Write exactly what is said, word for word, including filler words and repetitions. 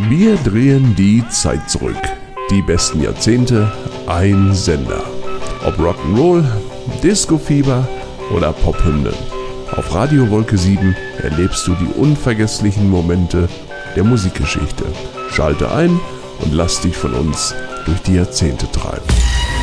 Wir drehen die Zeit zurück. Die besten Jahrzehnte, ein Sender. Ob Rock'n'Roll, Disco-Fieber oder Pop-Hymnen. Auf Radio Wolke sieben erlebst du die unvergesslichen Momente der Musikgeschichte. Schalte ein und lass dich von uns durch die Jahrzehnte treiben.